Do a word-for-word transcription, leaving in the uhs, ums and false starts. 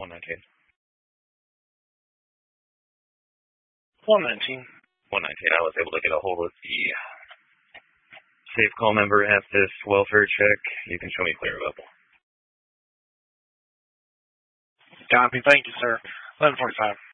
one nineteen. one nineteen. one nineteen. I was able to get a hold of the safe call member at this welfare check. You can show me clear up. Copy. Thank you, sir. eleven forty-five.